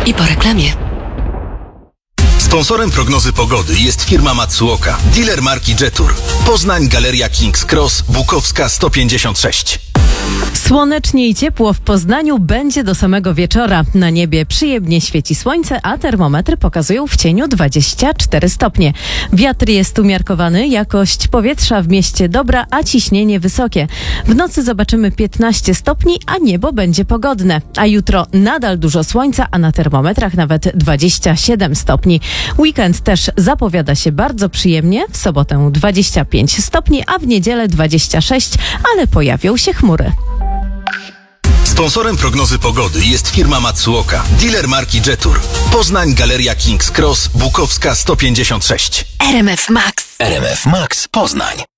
I po reklamie. Sponsorem prognozy pogody jest firma Matsuoka, dealer marki Jetour. Poznań, Galeria King's Cross, Bukowska 156. Słonecznie i ciepło w Poznaniu będzie do samego wieczora. Na niebie przyjemnie świeci słońce, a termometry pokazują w cieniu 24 stopnie. Wiatr jest umiarkowany, jakość powietrza w mieście dobra, a ciśnienie wysokie. W nocy zobaczymy 15 stopni, a niebo będzie pogodne. A jutro nadal dużo słońca, a na termometrach nawet 27 stopni. Weekend też zapowiada się bardzo przyjemnie. W sobotę 25 stopni, a w niedzielę 26, ale pojawią się chmury. Sponsorem prognozy pogody jest firma Matsuoka, dealer marki Jetour. Poznań, Galeria King's Cross, Bukowska 156. RMF Max. RMF Max Poznań.